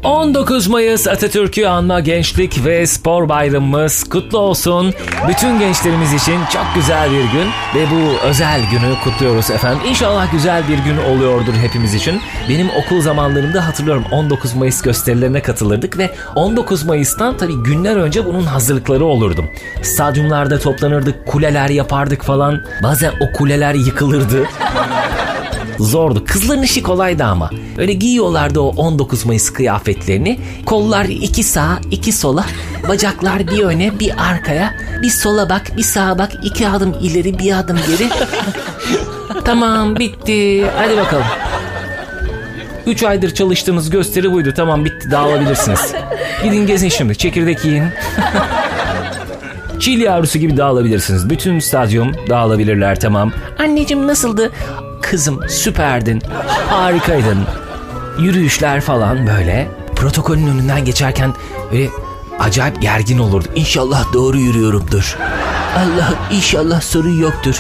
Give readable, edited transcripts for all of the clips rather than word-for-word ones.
19 Mayıs Atatürk'ü anma Gençlik ve Spor Bayramımız kutlu olsun. Bütün gençlerimiz için çok güzel bir gün ve bu özel günü kutluyoruz efendim. İnşallah güzel bir gün oluyordur hepimiz için. Benim okul zamanlarımda hatırlıyorum 19 Mayıs gösterilerine katılırdık ve 19 Mayıs'tan tabii günler önce bunun hazırlıkları olurdu. Stadyumlarda toplanırdık, kuleler yapardık falan. Bazen o kuleler yıkılırdı. Zordu. Kızların işi kolaydı ama. Öyle giyiyorlardı o 19 Mayıs kıyafetlerini. Kollar iki sağa, iki sola. Bacaklar bir öne, bir arkaya. Bir sola bak, bir sağa bak. 2 adım ileri, bir adım geri. Tamam, bitti. Hadi bakalım. 3 aydır çalıştığımız gösteri buydu. Tamam, bitti. Dağılabilirsiniz. Gidin gezin şimdi. Çekirdek yiyin. Çil yavrusu gibi dağılabilirsiniz. Bütün stadyum dağılabilirler, tamam. Anneciğim nasıldı? Kızım süperdin, harikaydın. Yürüyüşler falan böyle. Protokolün önünden geçerken böyle acayip gergin olurdu. İnşallah doğru yürüyorumdur. Allah'ım inşallah sorun yoktur.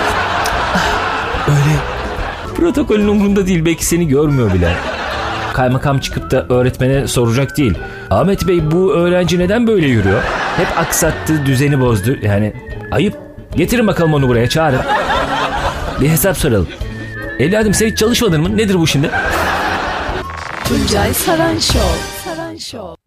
Öyle protokolün umurunda değil, belki seni görmüyor bile. Kaymakam çıkıp da öğretmene soracak değil. Ahmet Bey, bu öğrenci neden böyle yürüyor? Hep aksattı, düzeni bozdu. Yani ayıp. Getirin bakalım onu buraya, çağırın. Bir hesap soralım. Evladım sen hiç çalışmadın mı? Nedir bu şimdi? Tuncay Saran Show.